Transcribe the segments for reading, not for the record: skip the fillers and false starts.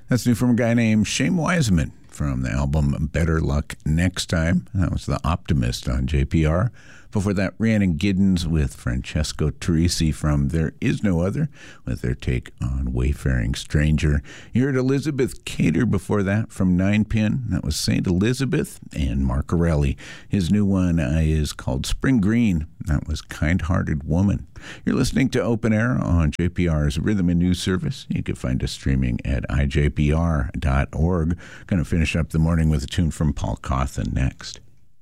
That's new from a guy named Shane Wiseman from the album Better Luck Next Time. That was The Optimist on JPR. Before that, Rhiannon Giddens with Francesco Turrisi from There Is No Other with their take on Wayfaring Stranger. You heard Elizabeth Cater before that from Nine Pin. That was St. Elizabeth and Marcarelli. His new one is called Spring Green. That was Kind-Hearted Woman. You're listening to Open Air on JPR's Rhythm and News Service. You can find us streaming at ijpr.org. Going to finish up the morning with a tune from Paul Cawthon next.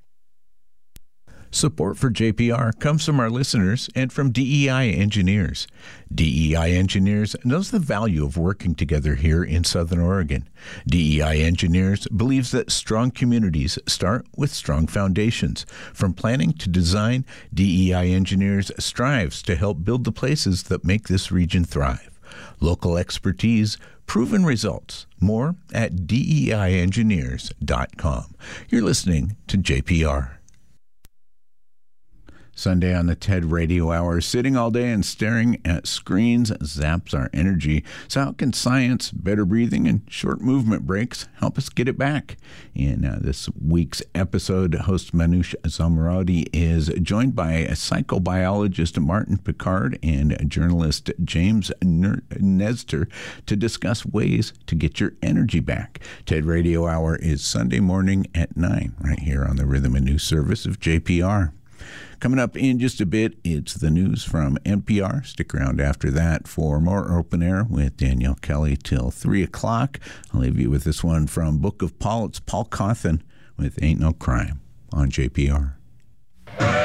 Support for JPR comes from our listeners and from DEI Engineers. DEI Engineers knows the value of working together here in Southern Oregon. DEI Engineers believes that strong communities start with strong foundations. From planning to design, DEI Engineers strives to help build the places that make this region thrive. Local expertise, proven results. More at DEIengineers.com. You're listening to JPR. Sunday on the TED Radio Hour, sitting all day and staring at screens zaps our energy. So how can science, better breathing, and short movement breaks help us get it back? In this week's episode, host Manoush Zomorodi is joined by psychobiologist Martin Picard and journalist James Nestor to discuss ways to get your energy back. TED Radio Hour is Sunday morning at 9, right here on the Rhythm and News Service of JPR. Coming up in just a bit, it's the news from NPR. Stick around after that for more Open Air with Danielle Kelly till 3 o'clock. I'll leave you with this one from Book of Paul. It's Paul Cawthon with Ain't No Crime on JPR.